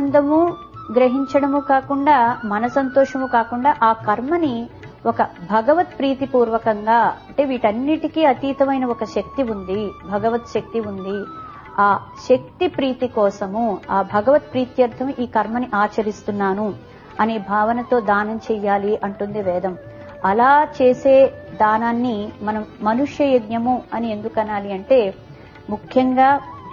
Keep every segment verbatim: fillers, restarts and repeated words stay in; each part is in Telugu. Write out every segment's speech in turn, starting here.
ఆనందము గ్రహించడము కాకుండా, మన సంతోషము కాకుండా, ఆ కర్మని ఒక భగవత్ ప్రీతి పూర్వకంగా, అంటే వీటన్నిటికీ అతీతమైన ఒక శక్తి ఉంది, భగవత్ శక్తి ఉంది, ఆ శక్తి ప్రీతి కోసము, ఆ భగవత్ ప్రీత్యర్థం ఈ కర్మని ఆచరిస్తున్నాను అనే భావనతో దానం చెయ్యాలి అంటుంది వేదం. అలా చేసే దానాన్ని మనం మనుష్య యజ్ఞము అని ఎందుకు అనాలి అంటే, ముఖ్యంగా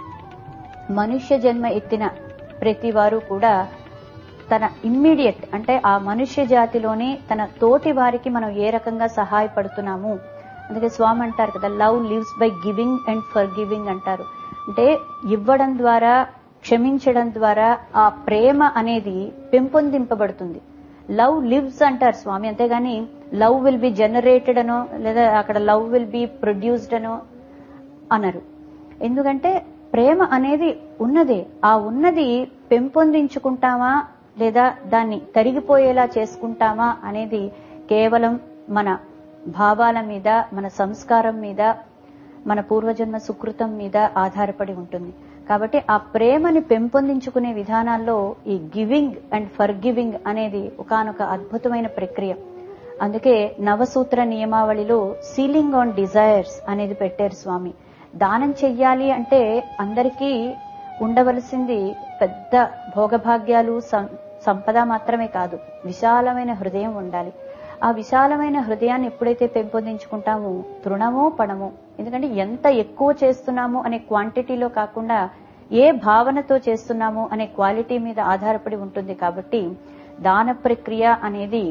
మనుష్య జన్మ ఎత్తిన ప్రతి వారు కూడా తన ఇమ్మీడియట్, అంటే ఆ మనుష్య జాతిలోనే తన తోటి వారికి మనం ఏ రకంగా సహాయపడుతున్నాము. అందుకే స్వామి అంటారు కదా, love lives by giving and for giving అంటారు. అంటే ఇవ్వడం ద్వారా, క్షమించడం ద్వారా ఆ ప్రేమ అనేది పెంపొందింపబడుతుంది. లవ్ లివ్స్ అంటారు స్వామి, అంతేగాని లవ్ విల్ బి జనరేటెడ్ అనో లేదా అక్కడ లవ్ విల్ బి ప్రొడ్యూస్డ్ అనో అనరు. ఎందుకంటే ప్రేమ అనేది ఉన్నదే, ఆ ఉన్నది పెంపొందించుకుంటామా లేదా దాన్ని తరిగిపోయేలా చేసుకుంటామా అనేది కేవలం మన భావాల మీద, మన సంస్కారం మీద, మన పూర్వజన్మ సుకృతం మీద ఆధారపడి ఉంటుంది. కాబట్టి ఆ ప్రేమని పెంపొందించుకునే విధానాల్లో ఈ గివింగ్ అండ్ ఫర్ గివింగ్ అనేది ఒకానొక అద్భుతమైన ప్రక్రియ. అందుకే నవసూత్ర నియమావళిలో సీలింగ్ ఆన్ డిజైర్స్ అనేది పెట్టారు స్వామి. దానం చెయ్యాలి అంటే అందరికీ ఉండవలసింది పెద్ద భోగభాగ్యాలు, సంపద మాత్రమే కాదు, విశాలమైన హృదయం ఉండాలి. ఆ విశాలమైన హృదయాన్ని ఎప్పుడైతే పెంపొందించుకుంటామో తృణమో పణమో, ఎందుకంటే ఎంత ఎక్కువ చేస్తున్నాము అనే క్వాంటిటీలో కాకుండా ఏ భావనతో చేస్తున్నాము అనే క్వాలిటీ మీద ఆధారపడి ఉంటుంది. కాబట్టి దాన ప్రక్రియ అనేది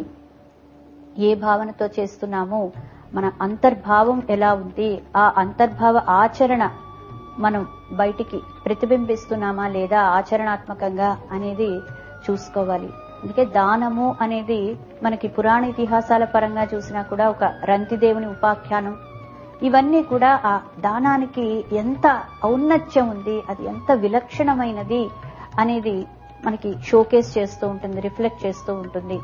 ఏ భావనతో చేస్తున్నాము, మన అంతర్భావం ఎలా ఉంది, ఆ అంతర్భావ ఆచరణ మనం బయటికి ప్రతిబింబిస్తున్నామా లేదా ఆచరణాత్మకంగా అనేది చూసుకోవాలి. అందుకే దానము అనేది మనకి పురాణ ఇతిహాసాల పరంగా చూసినా కూడా ఒక రంతిదేవుని ఉపాఖ్యానం, ఇవన్నీ కూడా ఆ దానానికి ఎంత ఔన్నత్యం ఉంది, అది ఎంత విలక్షణమైనది అనేది మనకి షోకేస్ చేస్తూ ఉంటుంది, రిఫ్లెక్ట్ చేస్తూ ఉంటుంది.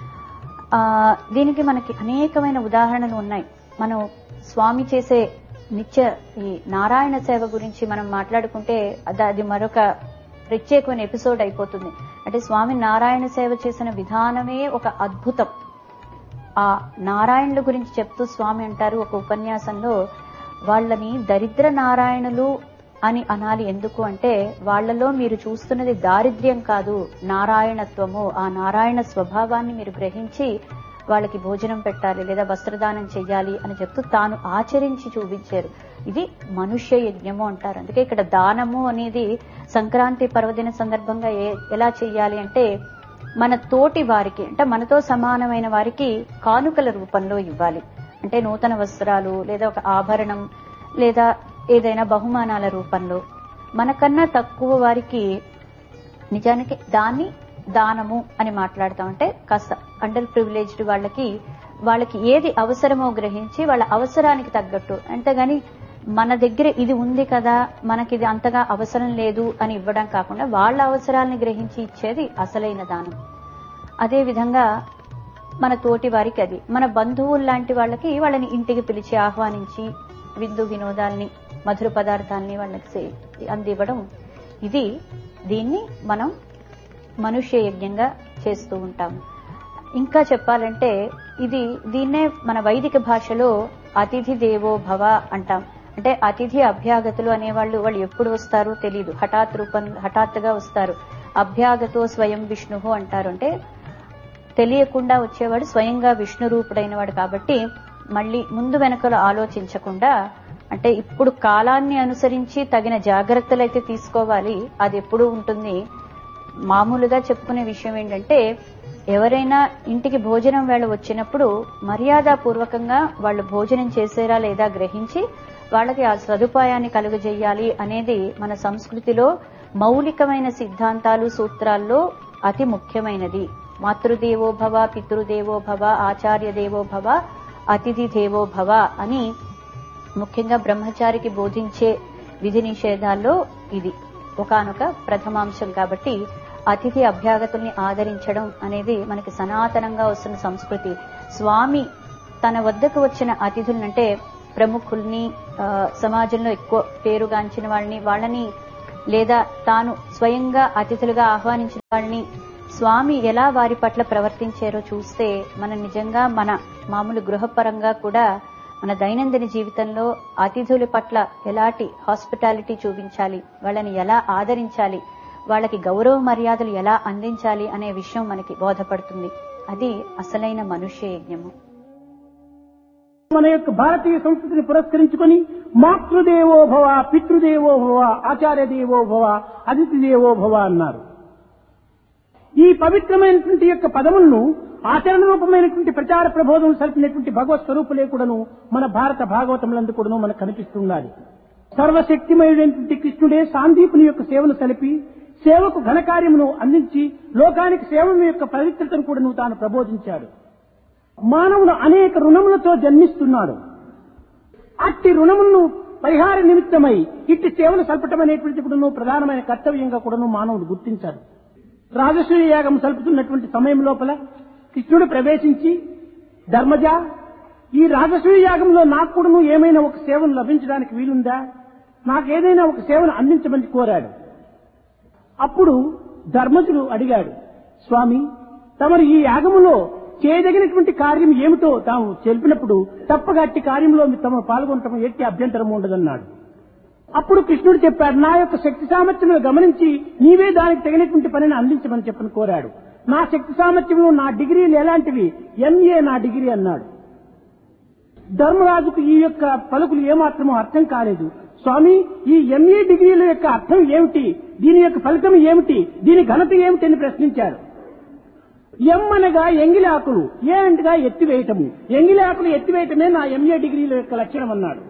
ఆ దీనికి మనకి అనేకమైన ఉదాహరణలు ఉన్నాయి. మనం స్వామి చేసే నిత్య ఈ నారాయణ సేవ గురించి మనం మాట్లాడుకుంటే అది మరొక ప్రత్యేకమైన ఎపిసోడ్ అయిపోతుంది. అంటే స్వామి నారాయణ సేవ చేసిన విధానమే ఒక అద్భుతం. ఆ నారాయణుల గురించి చెప్తూ స్వామి అంటారు ఒక ఉపన్యాసంలో, వాళ్ళని దరిద్ర నారాయణులు అని అనాలి. ఎందుకు అంటే వాళ్లలో మీరు చూస్తున్నది దారిద్ర్యం కాదు, నారాయణత్వము. ఆ నారాయణ స్వభావాన్ని మీరు గ్రహించి వాళ్ళకి భోజనం పెట్టాలి లేదా వస్త్రదానం చెయ్యాలి అని చెప్తూ తాను ఆచరించి చూపించారు. ఇది మనుష్య యజ్ఞము అంటారు. అందుకే ఇక్కడ దానము అనేది సంక్రాంతి పర్వదిన సందర్భంగా ఎలా చెయ్యాలి అంటే, మన తోటి వారికి, అంటే మనతో సమానమైన వారికి కానుకల రూపంలో ఇవ్వాలి. అంటే నూతన వస్త్రాలు లేదా ఒక ఆభరణం లేదా ఏదైనా బహుమానాల రూపంలో. మనకన్నా తక్కువ వారికి నిజానికి దాన్ని దానము అని మాట్లాడతాం. అంటే కాస్త అండర్ ప్రివిలేజ్డ్ వాళ్ళకి వాళ్ళకి ఏది అవసరమో గ్రహించి వాళ్ళ అవసరానికి తగ్గట్టు, అంతేగాని మన దగ్గర ఇది ఉంది కదా మనకి ఇది అంతగా అవసరం లేదు అని ఇవ్వడం కాకుండా వాళ్ళ అవసరాలని గ్రహించి ఇచ్చేది అసలైన దానం. అదే విధంగా మన తోటి వారికి, అది మన బంధువులు లాంటి వాళ్ళకి వాళ్ళని ఇంటికి పిలిచి ఆహ్వానించి విందు వినోదాల్ని, మధుర పదార్థాలని వాళ్ళకి అందివ్వడం, ఇది దీన్ని మనం మనుష్య యజ్ఞంగా చేస్తూ ఉంటాము. ఇంకా చెప్పాలంటే ఇది దీన్నే మన వైదిక భాషలో అతిథి దేవో భవ అంటాం. అంటే అతిథి అభ్యాగతులు అనేవాళ్ళు వాళ్ళు ఎప్పుడు వస్తారో తెలియదు, హఠాత్ రూపం హఠాత్తుగా వస్తారు. అభ్యాగతో స్వయం విష్ణువు అంటారు. అంటే తెలియకుండా వచ్చేవాడు స్వయంగా విష్ణు రూపుడైన వాడు. కాబట్టి మళ్ళీ ముందు వెనకలు ఆలోచించకుండా, అంటే ఇప్పుడు కాలాన్ని అనుసరించి తగిన జాగ్రత్తలు అయితే తీసుకోవాలి, అది ఎప్పుడూ ఉంటుంది. మామూలుగా చెప్పుకునే విషయం ఏంటంటే, ఎవరైనా ఇంటికి భోజనం వేళ వచ్చినప్పుడు మర్యాదపూర్వకంగా వాళ్ళు భోజనం చేసేరా లేదా గ్రహించి వాళ్ళకి ఆ సదుపాయాన్ని కలుగజేయాలి అనేది మన సంస్కృతిలో మౌలికమైన సిద్ధాంతాలు, సూత్రాల్లో అతి ముఖ్యమైనది. మాతృదేవో భవ, పితృదేవో భవ, ఆచార్య దేవో భవ, అతిథి దేవో భవ అని ముఖ్యంగా బ్రహ్మచారికి బోధించే విధి నిషేధాల్లో ఇది ఒకానొక ప్రథమాంశం. కాబట్టి అతిథి అభ్యాగతుల్ని ఆదరించడం అనేది మనకి సనాతనంగా వస్తున్న సంస్కృతి. స్వామి తన వద్దకు వచ్చిన అతిథులనంటే ప్రముఖుల్ని, సమాజంలో ఎక్కువ పేరుగాంచిన వాళ్ళని వాళ్ళని లేదా తాను స్వయంగా అతిథులుగా ఆహ్వానించిన వారిని స్వామి ఎలా వారి పట్ల ప్రవర్తించారో చూస్తే మనం నిజంగా మన మామూలు గృహపరంగా కూడా మన దైనందిన జీవితంలో అతిథుల పట్ల ఎలాంటి హాస్పిటాలిటీ చూపించాలి, వాళ్ళని ఎలా ఆదరించాలి, వాళ్ళకి గౌరవ మర్యాదలు ఎలా అందించాలి అనే విషయం మనకి బోధపడుతుంది. అది అసలైన మనుష్య యజ్ఞము. మన యొక్క భారతీయ సంస్కృతిని పురస్కరించుకొని మాతృదేవో భవ, పితృదేవో భవ, ఆచార్య దేవో భవ, అతిథి దేవో భవ అన్నారు. ఈ పవిత్రమైనటువంటి యొక్క పదములను ఆచరణ రూపమైనటువంటి ప్రచార ప్రబోధం సరిపినటువంటి భగవత్ స్వరూపులే కూడాను మన భారత భాగవతములందు కూడాను మనకు కనిపిస్తున్నది. సర్వశక్తిమయుడైనటువంటి కృష్ణుడే సాందీపుని యొక్క సేవను సలిపి సేవకు ఘనకార్యమును అందించి లోకానికి సేవ యొక్క పవిత్రతను కూడాను తాను ప్రబోధించాడు. మానవులు అనేక రుణములతో జన్మిస్తున్నాడు. అట్టి రుణములను పరిహార నిమిత్తమై ఇట్టి సేవలు సల్పటం అనేటువంటి కూడాను ప్రధానమైన కర్తవ్యంగా కూడాను మానవుడు గుర్తించాడు. రాజసూయ యాగం సల్పుతున్నటువంటి సమయం లోపల కృష్ణుడు ప్రవేశించి, ధర్మజ, ఈ రాజసూయ యాగంలో నాకు కూడాను ఏమైనా ఒక సేవను లభించడానికి వీలుందా, నాకేదైనా ఒక సేవను అందించమని కోరాడు. అప్పుడు ధర్మజుడు అడిగాడు, స్వామి, తమరు ఈ యాగములో చేయదగినటువంటి కార్యం ఏమిటో తాము తెలిపినప్పుడు తప్పగా అట్టి కార్యంలో తమ పాల్గొనటం ఎట్టి అభ్యంతరం ఉండదన్నాడు. అప్పుడు కృష్ణుడు చెప్పాడు, నా యొక్క శక్తి సామర్థ్యములు గమనించి నీవే దానికి తగినటువంటి పనిని అందించమని చెప్పని కోరాడు. నా శక్తి సామర్థ్యములు, నా డిగ్రీలు ఎలాంటివి, ఎంఏ నా డిగ్రీ అన్నాడు. ధర్మరాజుకు ఈ యొక్క పలుకులు ఏమాత్రమో అర్థం కాలేదు. స్వామి, ఈ ఎంఏ డిగ్రీల యొక్క అర్థం ఏమిటి, దీని యొక్క ఫలితం ఏమిటి, దీని ఘనత ఏమిటి అని ప్రశ్నించాడు. ఎం అనగా ఎంగిలి ఆకులు, ఏ అంటగా ఎత్తివేయటము, ఎంగిలి ఆకులు ఎత్తివేయటమే నా ఎంఏ డిగ్రీల యొక్క లక్షణం అన్నాడు.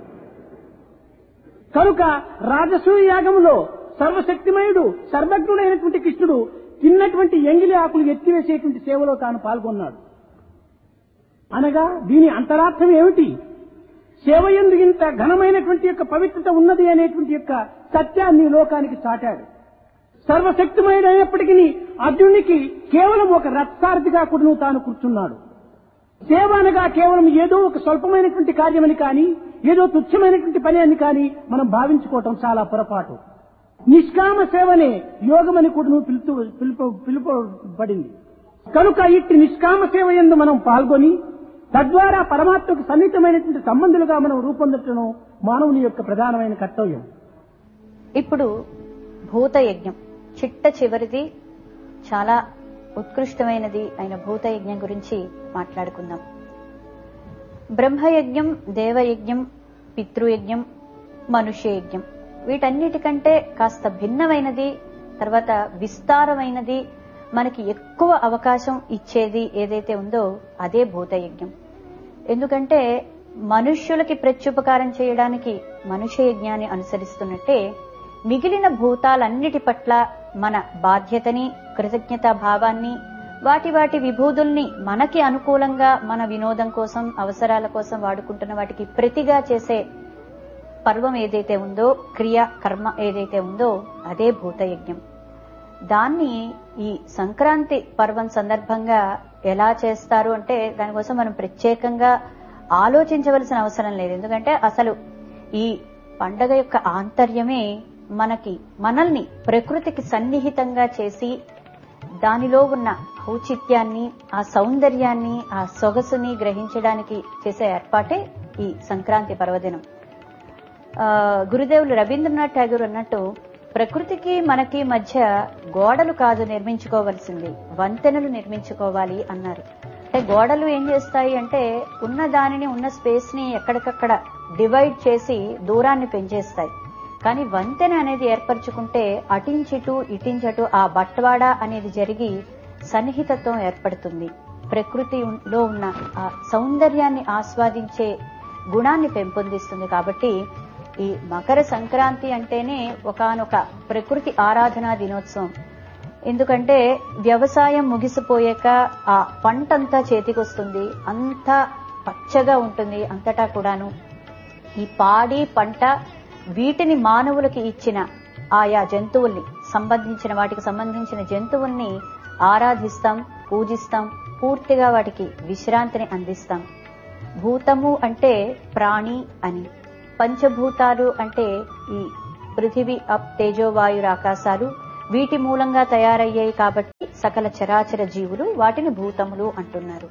కనుక రాజసూయ యాగములో సర్వశక్తిమయుడు సర్వజ్ఞుడైనటువంటి కృష్ణుడు తిన్నటువంటి ఎంగిలి ఆకులు ఎత్తివేసేటువంటి సేవలో తాను పాల్గొన్నాడు. అనగా దీని అంతరార్థం ఏమిటి, సేవ యందు ఇంత ఘనమైనటువంటి యొక్క పవిత్రత ఉన్నది అనేటువంటి యొక్క సత్యాన్ని లోకానికి చాటాడు. సర్వశక్తిమయుడు అయినప్పటికీ అర్జునునికి కేవలం ఒక రథసారథిగా కూడా తాను కూర్చున్నాడు. సేవ అనగా కేవలం ఏదో ఒక స్వల్పమైనటువంటి కార్యమని కానీ, ఏదో తుచ్చమైనటువంటి పని అని కానీ మనం భావించుకోవటం చాలా పొరపాటు. నిష్కామ సేవనే యోగమని కూడా పిలుపు పిలుపు పిలుపబడింది. కనుక ఇట్టి నిష్కామ సేవ యందు మనం పాల్గొని తద్వారా పరమాత్మకు సన్నిహితమైనటువంటి సంబంధులుగా మనం రూపొందటం మానవుని యొక్క ప్రధానమైన కర్తవ్యం. ఇప్పుడు భూత యజ్ఞం చిట్ట చివరిది, చాలా ఉత్కృష్టమైనది అయిన భూత యజ్ఞం గురించి మాట్లాడుకుందాం. బ్రహ్మయజ్ఞం, దేవయజ్ఞం, పితృయజ్ఞం, మనుష్య యజ్ఞం, వీటన్నిటికంటే కాస్త భిన్నమైనది, తర్వాత విస్తారమైనది, మనకి ఎక్కువ అవకాశం ఇచ్చేది ఏదైతే ఉందో అదే భూతయజ్ఞం. ఎందుకంటే మనుష్యులకి ప్రత్యుపకారం చేయడానికి మనుష్య యజ్ఞాన్ని అనుసరిస్తున్నట్టే మిగిలిన భూతాలన్నిటి పట్ల మన బాధ్యతని, కృతజ్ఞతా భావాన్ని, వాటి వాటి విభూతుల్ని మనకి అనుకూలంగా మన వినోదం కోసం, అవసరాల కోసం వాడుకుంటున్న వాటికి ప్రతిగా చేసే పర్వం ఏదైతే ఉందో, క్రియ కర్మ ఏదైతే ఉందో అదే భూతయజ్ఞం. దాన్ని ఈ సంక్రాంతి పర్వం సందర్భంగా ఎలా చేస్తారు అంటే దానికోసం మనం ప్రత్యేకంగా ఆలోచించవలసిన అవసరం లేదు. ఎందుకంటే అసలు ఈ పండగ యొక్క ఆంతర్యమే మనకి మనల్ని ప్రకృతికి సన్నిహితంగా చేసి దానిలో ఉన్న ఔచిత్యాన్ని, ఆ సౌందర్యాన్ని, ఆ సొగసుని గ్రహించడానికి చేసే ఏర్పాటే ఈ సంక్రాంతి పర్వదినం. గురుదేవులు రవీంద్రనాథ్ ఠాగూర్ అన్నట్టు ప్రకృతికి మనకి మధ్య గోడలు కాదు నిర్మించుకోవాల్సింది, వంతెనలు నిర్మించుకోవాలి అన్నారు. అంటే గోడలు ఏం చేస్తాయి అంటే ఉన్న దానిని, ఉన్న స్పేస్ ని ఎక్కడికక్కడ డివైడ్ చేసి దూరాన్ని పెంచేస్తాయి. కానీ వంతెన అనేది ఏర్పరచుకుంటే అటించిటు ఇటించటు ఆ బట్వాడా అనేది జరిగి సన్నిహితత్వం ఏర్పడుతుంది. ప్రకృతిలో ఉన్న ఆ సౌందర్యాన్ని ఆస్వాదించే గుణాన్ని పెంపొందిస్తుంది. కాబట్టి ఈ మకర సంక్రాంతి అంటేనే ఒకానొక ప్రకృతి ఆరాధనా దినోత్సవం. ఎందుకంటే వ్యవసాయం ముగిసిపోయాక ఆ పంటంతా చేతికొస్తుంది, అంతా పచ్చగా ఉంటుంది అంతటా కూడాను. ఈ పాడి పంట వీటిని మానవులకి ఇచ్చిన ఆయా జంతువుల్ని, సంబంధించిన వాటికి సంబంధించిన జంతువుల్ని ఆరాధిస్తాం, పూజిస్తాం, పూర్తిగా వాటికి విశ్రాంతిని అందిస్తాం. భూతము అంటే ప్రాణి అని, పంచభూతాలు అంటే ఈ పృథివీ అప్ తేజోవాయుర ఆకాశాలు వీటి మూలంగా తయారయ్యాయి కాబట్టి సకల చరాచర జీవులు వాటిని భూతములు అంటున్నారు.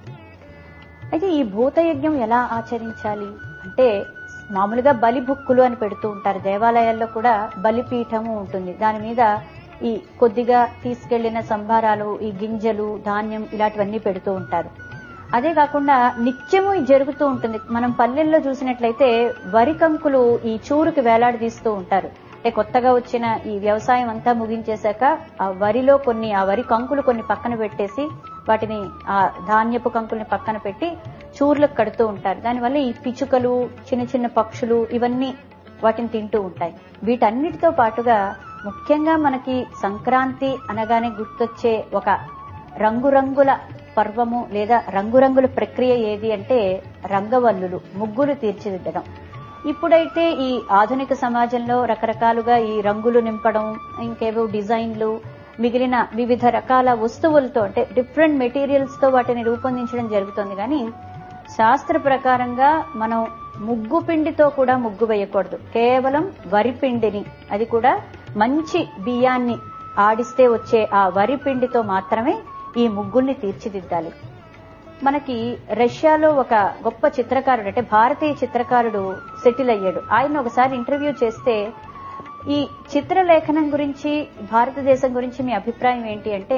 అయితే ఈ భూతయజ్ఞం ఎలా ఆచరించాలి అంటే మామూలుగా బలి బుక్కులు అని పెడుతూ ఉంటారు. దేవాలయాల్లో కూడా బలిపీఠము ఉంటుంది. దాని మీద ఈ కొద్దిగా తీసుకెళ్లిన సంభారాలు, ఈ గింజలు, ధాన్యం ఇలాంటివన్నీ పెడుతూ ఉంటారు. అదే కాకుండా నిత్యము జరుగుతూ ఉంటుంది. మనం పల్లెల్లో చూసినట్లయితే వరి కంకులు ఈ చూరుకి వేలాడదీస్తూ ఉంటారు. అంటే కొత్తగా వచ్చిన ఈ వ్యవసాయం అంతా ముగించేశాక ఆ వరిలో కొన్ని ఆ వరి కంకులు కొన్ని పక్కన పెట్టేసి వాటిని ఆ ధాన్యపు కంకుల్ని పక్కన పెట్టి చూర్లకు కడుతూ ఉంటారు. దానివల్ల ఈ పిచుకలు, చిన్న చిన్న పక్షులు ఇవన్నీ వాటిని తింటూ ఉంటాయి. వీటన్నిటితో పాటుగా ముఖ్యంగా మనకి సంక్రాంతి అనగానే గుర్తొచ్చే ఒక రంగురంగుల పర్వము లేదా రంగురంగుల ప్రక్రియ ఏది అంటే రంగవల్లులు, ముగ్గులు తీర్చిదిద్దడం. ఇప్పుడైతే ఈ ఆధునిక సమాజంలో రకరకాలుగా ఈ రంగులు నింపడం, ఇంకేవో డిజైన్లు, మిగిలిన వివిధ రకాల వస్తువులతో అంటే డిఫరెంట్ మెటీరియల్స్ తో వాటిని రూపొందించడం జరుగుతుంది. కానీ శాస్త్ర ప్రకారంగా మనం ముగ్గు పిండితో కూడా ముగ్గు వేయకూడదు. కేవలం వరి పిండిని, అది కూడా మంచి బియ్యాన్ని ఆడిస్తే వచ్చే ఆ వరి పిండితో మాత్రమే ఈ ముగ్గుల్ని తీర్చిదిద్దాలి. మనకి రష్యాలో ఒక గొప్ప చిత్రకారుడు అంటే భారతీయ చిత్రకారుడు సెటిల్ అయ్యాడు. ఆయన ఒకసారి ఇంటర్వ్యూ చేస్తే ఈ చిత్రలేఖనం గురించి, భారతదేశం గురించి మీ అభిప్రాయం ఏంటి అంటే,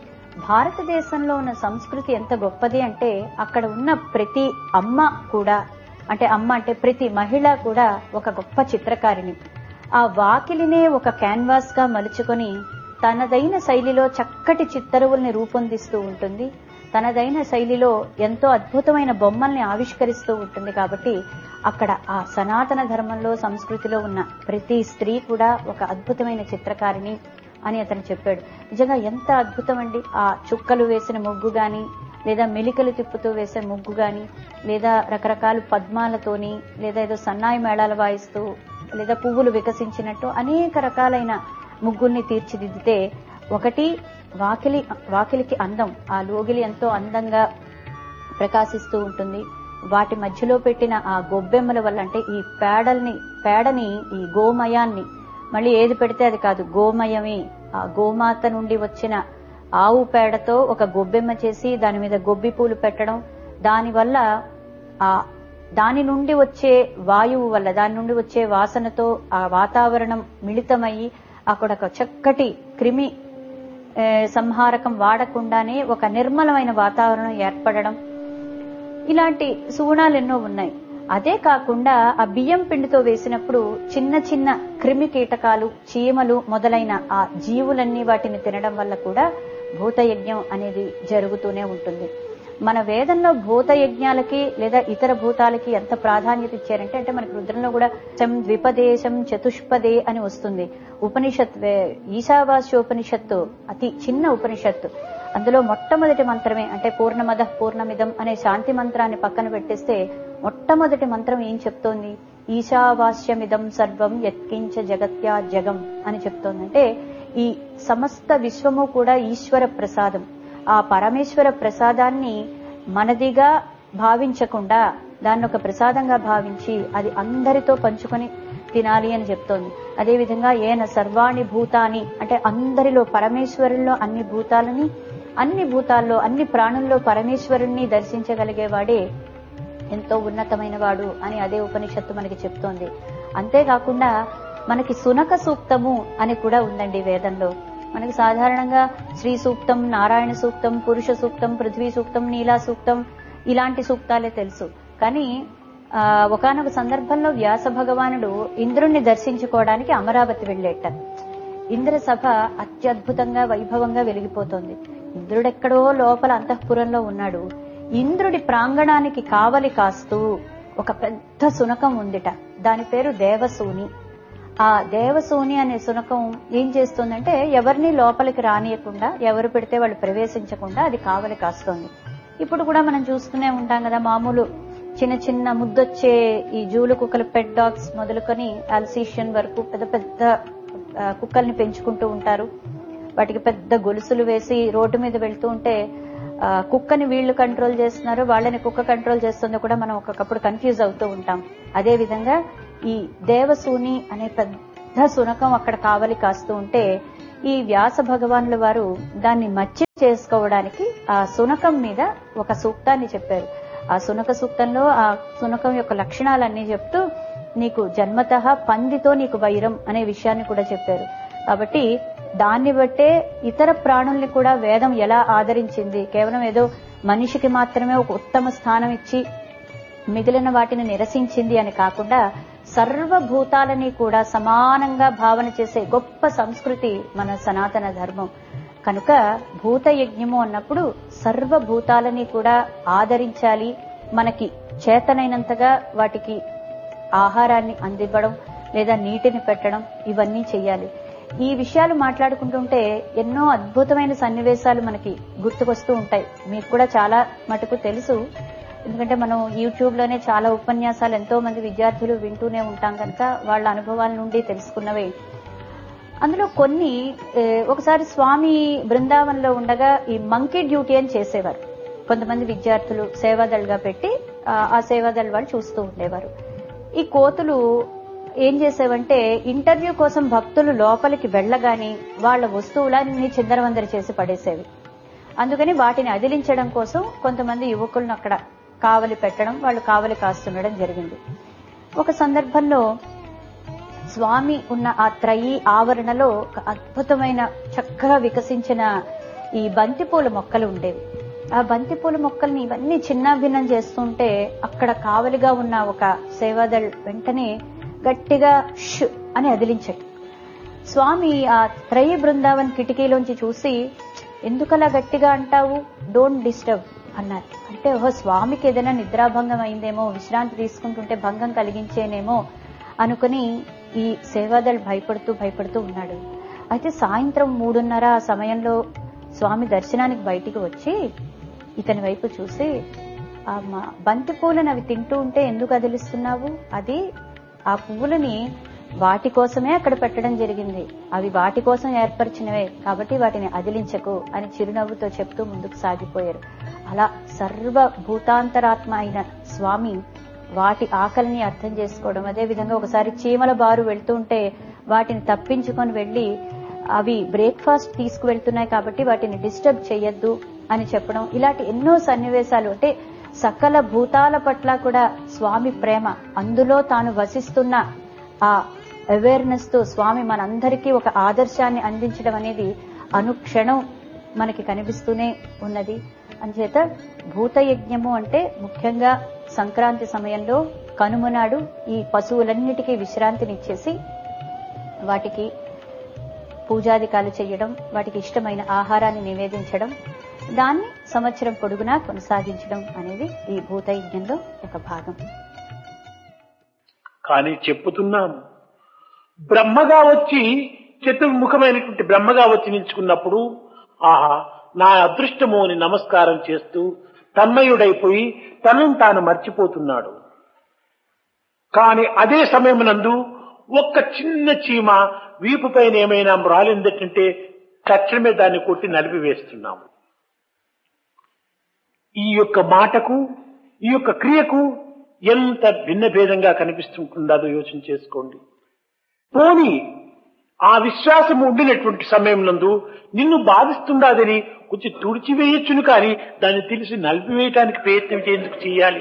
భారతదేశంలో ఉన్న సంస్కృతి ఎంత గొప్పది అంటే అక్కడ ఉన్న ప్రతి అమ్మ కూడా, అంటే అమ్మ అంటే ప్రతి మహిళ కూడా ఒక గొప్ప చిత్రకారిణి. ఆ వాకిలినే ఒక క్యాన్వాస్ గా మలుచుకొని తనదైన శైలిలో చక్కటి చిత్తరువుల్ని రూపొందిస్తూ ఉంటుంది. తనదైన శైలిలో ఎంతో అద్భుతమైన బొమ్మల్ని ఆవిష్కరిస్తూ ఉంటుంది. కాబట్టి అక్కడ ఆ సనాతన ధర్మంలో, సంస్కృతిలో ఉన్న ప్రతి స్త్రీ కూడా ఒక అద్భుతమైన చిత్రకారిణి అని అతను చెప్పాడు. నిజంగా ఎంత అద్భుతం అండి. ఆ చుక్కలు వేసిన ముగ్గు గాని, లేదా మెలికలు తిప్పుతూ వేసే ముగ్గు గాని, లేదా రకరకాల పద్మాలతోని, లేదా ఏదో సన్నాయి మేళాలు వాయిస్తూ, లేదా పువ్వులు వికసించినట్టు అనేక రకాలైన ముగ్గుల్ని తీర్చిదిద్దితే ఒకటి వాకిలి వాకిలికి అందం, ఆ లోగిలి ఎంతో అందంగా ప్రకాశిస్తూ ఉంటుంది. వాటి మధ్యలో పెట్టిన ఆ గొబ్బెమ్మల వల్ల, అంటే ఈ పేడల్ని పేడని ఈ గోమయాన్ని, మళ్ళీ ఏది పెడితే అది కాదు, గోమయమే, ఆ గోమాత నుండి వచ్చిన ఆవు పేడతో ఒక గొబ్బెమ్మ చేసి దాని మీద గొబ్బి పూలు పెట్టడం, దానివల్ల ఆ దాని నుండి వచ్చే వాయువు వల్ల, దాని నుండి వచ్చే వాసనతో ఆ వాతావరణం మిళితమయ్యి అక్కడ ఒక చక్కటి క్రిమి సంహారకం వాడకుండానే ఒక నిర్మలమైన వాతావరణం ఏర్పడడం, ఇలాంటి సుగుణాలు ఎన్నో ఉన్నాయి. అదే కాకుండా ఆ బియ్యం పిండితో వేసినప్పుడు చిన్న చిన్న క్రిమి కీటకాలు, చీమలు మొదలైన ఆ జీవులన్నీ వాటిని తినడం వల్ల కూడా భూతయజ్ఞం అనేది జరుగుతూనే ఉంటుంది. మన వేదంలో భూతయజ్ఞాలకి లేదా ఇతర భూతాలకి ఎంత ప్రాధాన్యత ఇచ్చారంటే, అంటే మనకి రుద్రంలో కూడా శం ద్విపదేశం చతుష్పదే అని వస్తుంది. ఉపనిషత్, ఈశావాస్యోపనిషత్తు అతి చిన్న ఉపనిషత్తు. అందులో మొట్టమొదటి మంత్రమే, అంటే పూర్ణమద పూర్ణమిదం అనే శాంతి మంత్రాన్ని పక్కన పెట్టేస్తే మొట్టమొదటి మంత్రం ఏం చెప్తోంది? ఈశావాస్యమిదం సర్వం యత్కించ జగత్యా జగం అని చెప్తోంది. అంటే ఈ సమస్త విశ్వము కూడా ఈశ్వర ప్రసాదం. ఆ పరమేశ్వర ప్రసాదాన్ని మనదిగా భావించకుండా దాన్ని ఒక ప్రసాదంగా భావించి అది అందరితో పంచుకొని తినాలి అని చెప్తోంది. అదేవిధంగా ఏన సర్వాణి భూతాని, అంటే అందరిలో, పరమేశ్వరుల్లో అన్ని భూతాలని, అన్ని భూతాల్లో అన్ని ప్రాణుల్లో పరమేశ్వరుణ్ణి దర్శించగలిగేవాడే ఎంతో ఉన్నతమైన వాడు అని అదే ఉపనిషత్తు మనకి చెప్తోంది. అంతేకాకుండా మనకి సునక సూక్తము అని కూడా ఉందండి వేదంలో. మనకి సాధారణంగా శ్రీ సూక్తం, నారాయణ సూక్తం, పురుష సూక్తం, పృథ్వీ సూక్తం, నీలా సూక్తం ఇలాంటి సూక్తాలే తెలుసు. కానీ ఆ ఒకానొక సందర్భంలో వ్యాస భగవానుడు ఇంద్రుణ్ణి దర్శించుకోవడానికి అమరావతి వెళ్ళేట. ఇంద్ర సభ అత్యద్భుతంగా వైభవంగా వెలిగిపోతోంది. ఇంద్రుడెక్కడో లోపల అంతఃపురంలో ఉన్నాడు. ఇంద్రుడి ప్రాంగణానికి కావలి కాస్తూ ఒక పెద్ద శునకం ఉందిట. దాని పేరు దేవసూని. ఆ దేవసూని అనే శునకం ఏం చేస్తుందంటే ఎవరిని లోపలికి రానియకుండా, ఎవరు పెడితే వాళ్ళు ప్రవేశించకుండా అది కావలి కాస్తోంది. ఇప్పుడు కూడా మనం చూస్తూనే ఉంటాం కదా, మామూలు చిన్న చిన్న ముద్దొచ్చే ఈ జూలు కుక్కలు, పెట్ డాగ్స్ మొదలుకొని అల్సీషియన్ వరకు పెద్ద పెద్ద కుక్కల్ని పెంచుకుంటూ ఉంటారు. వాటికి పెద్ద గొలుసులు వేసి రోడ్డు మీద వెళ్తూ ఉంటే కుక్కని వీళ్లు కంట్రోల్ చేస్తున్నారు, వాళ్ళని కుక్క కంట్రోల్ చేస్తుందో కూడా మనం ఒక్కొక్కప్పుడు కన్ఫ్యూజ్ అవుతూ ఉంటాం. అదే విధంగా ఈ దేవసూని అనే పెద్ద పెద్ద శునకం అక్కడ కావలి కాస్తూ ఉంటే ఈ వ్యాస భగవానుల వారు దాన్ని మచ్చి చేసుకోవడానికి ఆ శునకం మీద ఒక సూక్తాన్ని చెప్పారు. ఆ శునక సూక్తంలో ఆ శునకం యొక్క లక్షణాలన్నీ చెప్తూ నీకు జన్మతః పందితో నీకు వైరం అనే విషయాన్ని కూడా చెప్పారు. కాబట్టి దాన్ని బట్టే ఇతర ప్రాణుల్ని కూడా వేదం ఎలా ఆదరించింది, కేవలం ఏదో మనిషికి మాత్రమే ఒక ఉత్తమ స్థానం ఇచ్చి మిగిలిన వాటిని నిరసించింది అని కాకుండా సర్వభూతాలని కూడా సమానంగా భావన చేసే గొప్ప సంస్కృతి మన సనాతన ధర్మం. కనుక భూత యజ్ఞము అన్నప్పుడు సర్వభూతాలని కూడా ఆదరించాలి, మనకి చేతనైనంతగా వాటికి ఆహారాన్ని అందివ్వడం లేదా నీటిని పెట్టడం ఇవన్నీ చెయ్యాలి. ఈ విషయాలు మాట్లాడుకుంటుంటే ఎన్నో అద్భుతమైన సన్నివేశాలు మనకి గుర్తుకొస్తూ ఉంటాయి. మీకు కూడా చాలా మటుకు తెలుసు, ఎందుకంటే మనం యూట్యూబ్ లోనే చాలా ఉపన్యాసాలు ఎంతో మంది విద్యార్థులు వింటూనే ఉంటాం కనుక వాళ్ళ అనుభవాల నుండి తెలుసుకున్నవే. అందులో కొన్ని ఒకసారి స్వామి బృందావనంలో ఉండగా ఈ మంకీ డ్యూటీ అని చేసేవారు. కొంతమంది విద్యార్థులు సేవాదళ్గా పెట్టి ఆ సేవాదళ్ వాళ్ళు చూస్తూ ఉండేవారు. ఈ కోతులు ఏం చేసేవంటే ఇంటర్వ్యూ కోసం భక్తులు లోపలికి వెళ్లగాని వాళ్ళ వస్తువులన్నీ చిందరవందర చేసి పడేసేవి. అందుకని వాటిని అదిలించడం కోసం కొంతమంది యువకులను అక్కడ కావలి పెట్టడం, వాళ్ళు కావలి కాస్తుండడం జరిగింది. ఒక సందర్భంలో స్వామి ఉన్న ఆ త్రయీ ఆవరణలో ఒక అద్భుతమైన చక్కగా వికసించిన ఈ బంతిపూల మొక్కలు ఉండేవి. ఆ బంతిపూల మొక్కల్ని ఇవన్నీ చిన్నాభిన్నం చేస్తుంటే అక్కడ కావలిగా ఉన్న ఒక సేవాదళ్ వెంటనే గట్టిగా ష్ అని అదిలించాడు. స్వామి ఆ త్రయీ బృందావన్ కిటికీలోంచి చూసి ఎందుకలా గట్టిగా అంటావు, డోంట్ డిస్టర్బ్ అన్నారు. అంటే ఓహో స్వామికి ఏదైనా నిద్రాభంగం అయిందేమో, విశ్రాంతి తీసుకుంటుంటే భంగం కలిగించేనేమో అనుకుని ఈ సేవాదళ్ భయపడుతూ భయపడుతూ ఉన్నాడు. అయితే సాయంత్రం మూడున్నర ఆ సమయంలో స్వామి దర్శనానికి బయటికి వచ్చి ఇతని వైపు చూసి ఆ బంతి పూలను అవి తింటూ ఉంటే ఎందుకు అదిలిస్తున్నావు, అది ఆ పువ్వులని వాటి కోసమే అక్కడ పెట్టడం జరిగింది, అవి వాటి కోసం ఏర్పరిచినవే, కాబట్టి వాటిని అదిలించకు అని చిరునవ్వుతో చెప్తూ ముందుకు సాగిపోయారు. అలా సర్వభూతాంతరాత్మ అయిన స్వామి వాటి ఆకలిని అర్థం చేసుకోవడం. అదే విధంగా ఒకసారి చీమల బారు వెళ్తూ ఉంటే వాటిని తప్పించుకొని వెళ్లి అవి బ్రేక్ఫాస్ట్ తీసుకువెళ్తున్నాయి కాబట్టి వాటిని డిస్టర్బ్ చేయొద్దు అని చెప్పడం. ఇలాంటి ఎన్నో సన్నివేశాలు, అంటే సకల భూతాల పట్ల కూడా స్వామి ప్రేమ, అందులో తాను వసిస్తున్న ఆ అవేర్నెస్ తో స్వామి మనందరికీ ఒక ఆదర్శాన్ని అందించడం అనేది అనుక్షణం మనకి కనిపిస్తూనే ఉన్నది. అంచేత భూతయజ్ఞము అంటే ముఖ్యంగా సంక్రాంతి సమయంలో కనుమనాడు ఈ పశువులన్నిటికీ విశ్రాంతినిచ్చేసి వాటికి పూజాదికాలు చేయడం, వాటికి ఇష్టమైన ఆహారాన్ని నివేదించడం, దాన్ని సంవత్సరం పొడుగునా కొనసాగించడం అనేది ఈ భూతయజ్ఞంలో ఒక భాగం. కానీ చెప్పుతున్నాం, బ్రహ్మగా వచ్చి చతుర్ముఖమైనటువంటి బ్రహ్మగా వచ్చి నిల్చుకున్నప్పుడు ఆహా నా అదృష్టము అని నమస్కారం చేస్తూ తన్మయుడైపోయి తనను తాను మర్చిపోతున్నాడు. కాని అదే సమయమునందు ఒక్క చిన్న చీమ వీపు పైన ఏమైనా రాలిందంటే తక్షణమే దాన్ని కొట్టి నలిపివేస్తున్నాము. ఈ యొక్క మాటకు ఈ యొక్క క్రియకు ఎంత భిన్న భేదంగా కనిపిస్తుంటుందో యోచన చేసుకోండి. పోనీ ఆ విశ్వాసం ఉండినటువంటి సమయం నందు నిన్ను బాధిస్తుండదని కొంచెం తుడిచివేయచ్చును, కానీ దాన్ని తెలిసి నలిపివేయటానికి ప్రయత్నం చేందుకు చేయాలి.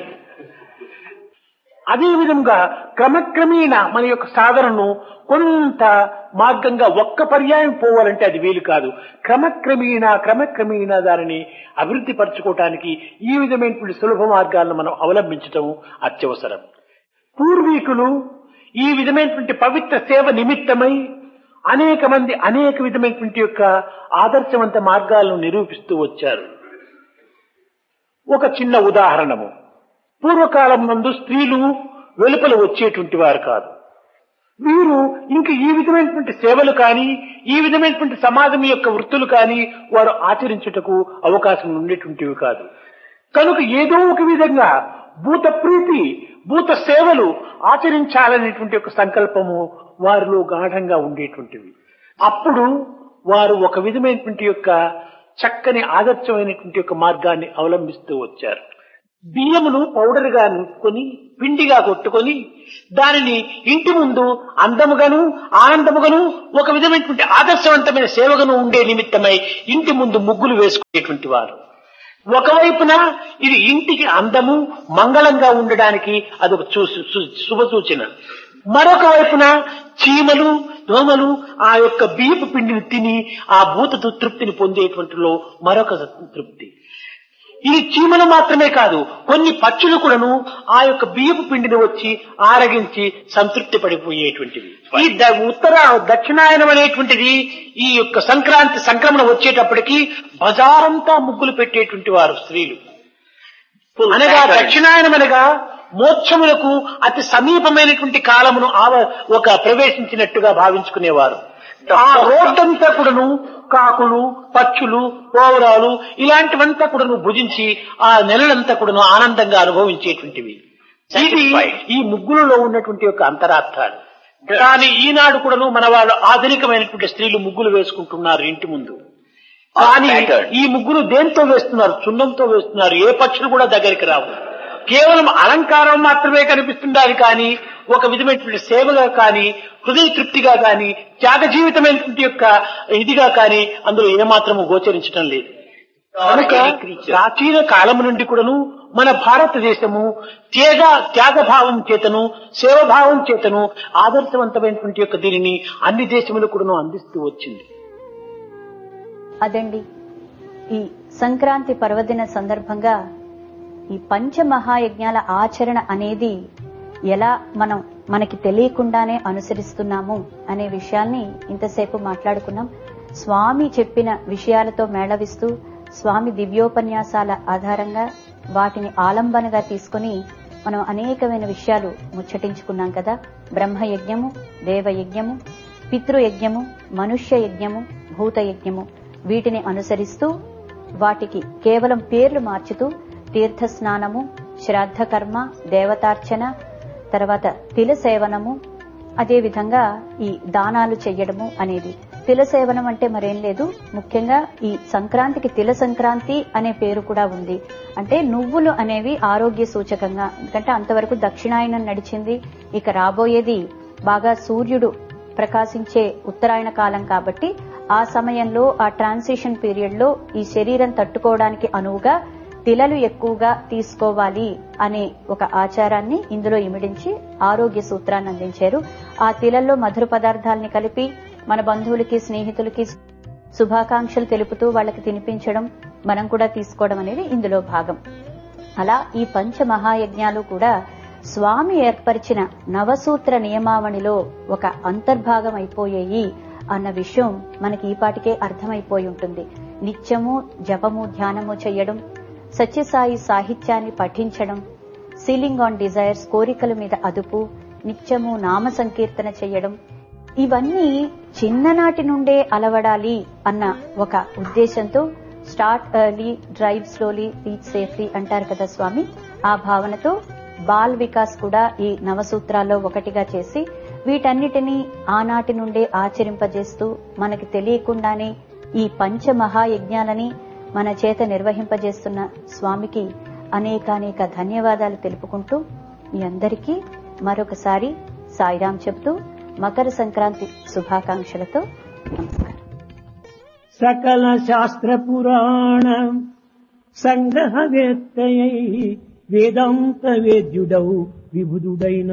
అదే విధంగా క్రమక్రమేణా మన యొక్క సాధనను కొంత మార్గంగా ఒక్క పర్యాయం పోవాలంటే అది వీలు కాదు. క్రమక్రమేణా క్రమక్రమేణా దానిని అభివృద్ధి పరచుకోవటానికి ఈ విధమైనటువంటి సులభ మార్గాలను మనం అవలంబించటం అత్యవసరం. పూర్వీకులు ఈ విధమైనటువంటి పవిత్ర సేవ నిమిత్తమై అనేక మంది అనేక విధమైనటువంటి యొక్క ఆదర్శవంత మార్గాలను నిరూపిస్తూ వచ్చారు. ఒక చిన్న ఉదాహరణము, పూర్వకాలం నందు స్త్రీలు వెలుపల వచ్చేటువంటి వారు కాదు. వీరు ఇంక ఈ విధమైనటువంటి సేవలు కానీ ఈ విధమైనటువంటి సమాజం యొక్క వృత్తులు కానీ వారు ఆచరించుటకు అవకాశం ఉండేటువంటివి కాదు. కనుక ఏదో ఒక విధంగా భూత ప్రీతి భూత సేవలు ఆచరించాలనేటువంటి ఒక సంకల్పము వారిలో గాఢంగా ఉండేటువంటివి. అప్పుడు వారు ఒక విధమైనటువంటి యొక్క చక్కని ఆదర్శమైనటువంటి యొక్క మార్గాన్ని అవలంబిస్తూ వచ్చారు. బియ్యమును పౌడర్ గా నింపుకొని పిండిగా కొట్టుకొని దానిని ఇంటి ముందు అందముగాను ఆనందముగాను ఒక విధమైనటువంటి ఆదర్శవంతమైన సేవగాను ఉండే నిమిత్తమై ఇంటి ముందు ముగ్గులు వేసుకునేటువంటి వారు. ఒకవైపున ఇది ఇంటికి అందము మంగళంగా ఉండడానికి అదొక శుభ సూచన, మరొక వైపున చీమలు దోమలు ఆ యొక్క బియ్యపు పిండిని తిని ఆ భూత తృప్తిని పొందేటువంటిలో మరొక తృప్తి. ఇది చీమలు మాత్రమే కాదు, కొన్ని పక్షులు కూడాను ఆ యొక్క బియ్యపు పిండిని వచ్చి ఆరగించి సంతృప్తి పడిపోయేటువంటివి. ఈ ఉత్తర దక్షిణాయనం అనేటువంటిది ఈ యొక్క సంక్రాంతి సంక్రమణ వచ్చేటప్పటికి బజారంతా ముగ్గులు పెట్టేటువంటి వారు స్త్రీలు. అనగా దక్షిణాయనం అనగా మోక్షములకు అతి సమీపమైనటువంటి కాలమును ఆవ ఒక ప్రవేశించినట్టుగా భావించుకునేవారు. ఆ రోడ్డంతా కూడాను కాకులు పక్షులు పోవరాలు ఇలాంటివంతా కూడాను భుజించి ఆ నెలలంతా కూడాను ఆనందంగా అనుభవించేటువంటివి. ఇది ఈ ముగ్గులలో ఉన్నటువంటి యొక్క అంతరార్థాలు. కానీ ఈనాడు కూడాను మన వాళ్ళు ఆధునికమైనటువంటి స్త్రీలు ముగ్గులు వేసుకుంటున్నారు ఇంటి ముందు. కానీ ఈ ముగ్గులు దేంతో వేస్తున్నారు? సున్నంతో వేస్తున్నారు. ఏ పక్షులు కూడా దగ్గరికి రావు. కేవలం అలంకారం మాత్రమే కనిపిస్తుండాలి కానీ ఒక విధమైనటువంటి సేవగా కానీ హృదయ తృప్తిగా కానీ త్యాగ జీవితమైనటువంటి యొక్క ఇదిగా కానీ అందులో ఏమాత్రము గోచరించడం లేదు. కనుక ప్రాచీన కాలం నుండి కూడాను మన భారతదేశము త్యాగ త్యాగభావం చేతను సేవభావం చేతను ఆదర్శవంతమైనటువంటి యొక్క దీనిని అన్ని దేశములు కూడాను అందిస్తూ వచ్చింది. అదండి ఈ సంక్రాంతి పర్వదిన సందర్భంగా ఈ పంచమహాయజ్ఞాల ఆచరణ అనేది ఎలా మనం మనకి తెలియకుండానే అనుసరిస్తున్నాము అనే విషయాన్ని ఇంతసేపు మాట్లాడుకున్నాం. స్వామి చెప్పిన విషయాలతో మేళవిస్తూ స్వామి దివ్యోపన్యాసాల ఆధారంగా వాటిని ఆలంబనగా తీసుకుని మనం అనేకమైన విషయాలు ముచ్చటించుకున్నాం కదా. బ్రహ్మయజ్ఞము, దేవయజ్ఞము, పితృయజ్ఞము, మనుష్య యజ్ఞము, భూతయజ్ఞము వీటిని అనుసరిస్తూ వాటికి కేవలం పేర్లు మార్చుతూ తీర్థస్నానము, శ్రాద్ధ కర్మ, దేవతార్చన, తర్వాత తిల సేవనము, అదేవిధంగా ఈ దానాలు చెయ్యడము అనేది. తిల సేవనం అంటే మరేం లేదు, ముఖ్యంగా ఈ సంక్రాంతికి తిల సంక్రాంతి అనే పేరు కూడా ఉంది. అంటే నువ్వులు అనేవి ఆరోగ్య సూచకంగా, ఎందుకంటే అంతవరకు దక్షిణాయనం నడిచింది, ఇక రాబోయేది బాగా సూర్యుడు ప్రకాశించే ఉత్తరాయణ కాలం కాబట్టి ఆ సమయంలో ఆ ట్రాన్సిషన్ పీరియడ్ లో ఈ శరీరం తట్టుకోవడానికి అనువుగా తిలలు ఎక్కువగా తీసుకోవాలి అనే ఒక ఆచారాన్ని ఇందులో ఇమిడించి ఆరోగ్య సూత్రాన్ని అందించారు. ఆ తిలల్లో మధుర పదార్థాలని కలిపి మన బంధువులకి స్నేహితులకి శుభాకాంక్షలు తెలుపుతూ వాళ్ళకి తినిపించడం, మనం కూడా తీసుకోవడం అనేది ఇందులో భాగం. అలా ఈ పంచ మహాయజ్ఞాలు కూడా స్వామి ఏర్పరిచిన నవసూత్ర నియమావళిలో ఒక అంతర్భాగం అయిపోయాయి అన్న విషయం మనకి ఈపాటికే అర్థమైపోయి ఉంటుంది. నిత్యము జపము ధ్యానము చెయ్యడం, సత్యసాయి సాహిత్యాన్ని పఠించడం, సీలింగ్ ఆన్ డిజైర్స్ కోరికల మీద అదుపు, నిత్యము నామ సంకీర్తన చెయ్యడం, ఇవన్నీ చిన్ననాటి నుండే అలవడాలి అన్న ఒక ఉద్దేశంతో start early drive slowly reach safely అంటారు కదా స్వామి. ఆ భావనతో బాల్ వికాస్ కూడా ఈ నవసూత్రాల్లో ఒకటిగా చేసి వీటన్నిటినీ ఆనాటి నుండే ఆచరింపజేస్తూ మనకి తెలియకుండానే ఈ పంచమహాయజ్ఞాలని మన చేత నిర్వహింపజేస్తున్న స్వామికి అనేకానేక ధన్యవాదాలు తెలుపుకుంటూ మీ అందరికీ మరొకసారి సాయిరాం చెబుతూ మకర సంక్రాంతి శుభాకాంక్షలతో నమస్కారం. సకల శాస్త్ర పురాణ సంగ్రహవేత్తయై వేదాంత వేద్యుడౌ విభుదుడైన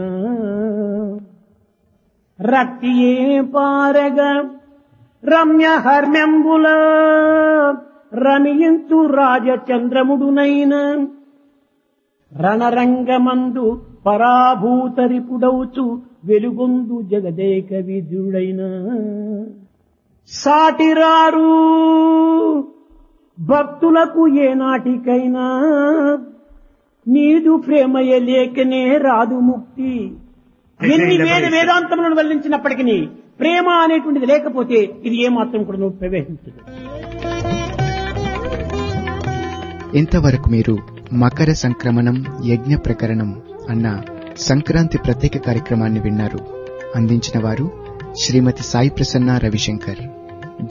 రక్తియే పారగ రమ్య హర్మ్యంబుల రమియించు రాజచంద్రముడునైన రణరంగమందు పరాభూతరిపుడౌచు వెలుగొందు జగదేక విద్యుడైన సాటిరారు భక్తులకు ఏనాటికైనా నీదు ప్రేమయ లేకనే రాదు ముక్తి. ఎన్ని వేద వేదాంతములను వెల్లించినప్పటికీ ప్రేమ అనేటువంటిది లేకపోతే ఇది ఏమాత్రం కూడా నువ్వు ప్రవేశించదు. ఇంతవరకు మీరు మకర సంక్రమణం యజ్ఞ ప్రకరణం అన్న సంక్రాంతి ప్రత్యేక కార్యక్రమాన్ని విన్నారు. అందించిన వారు శ్రీమతి సాయి ప్రసన్న రవిశంకర్.